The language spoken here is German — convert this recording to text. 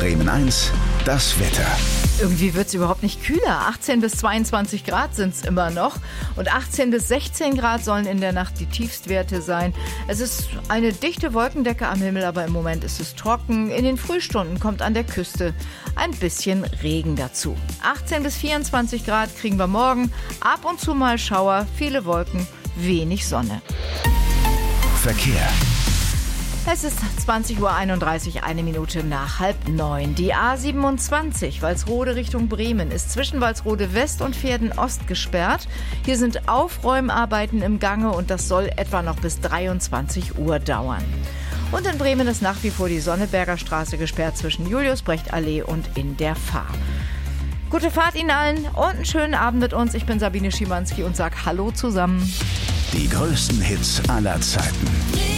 Bremen 1, das Wetter. Irgendwie wird es überhaupt nicht kühler. 18 bis 22 Grad sind es immer noch. Und 18 bis 16 Grad sollen in der Nacht die Tiefstwerte sein. Es ist eine dichte Wolkendecke am Himmel, aber im Moment ist es trocken. In den Frühstunden kommt an der Küste ein bisschen Regen dazu. 18 bis 24 Grad kriegen wir morgen. Ab und zu mal Schauer, viele Wolken, wenig Sonne. Verkehr. Es ist 20.31 Uhr, 1 Minute nach 8:30. Die A27 Walsrode Richtung Bremen ist zwischen Walsrode West und Verden Ost gesperrt. Hier sind Aufräumarbeiten im Gange und das soll etwa noch bis 23 Uhr dauern. Und in Bremen ist nach wie vor die Sonneberger Straße gesperrt zwischen Julius-Brecht-Allee und in der Fahr. Gute Fahrt Ihnen allen und einen schönen Abend mit uns. Ich bin Sabine Schimanski und sage Hallo zusammen. Die größten Hits aller Zeiten.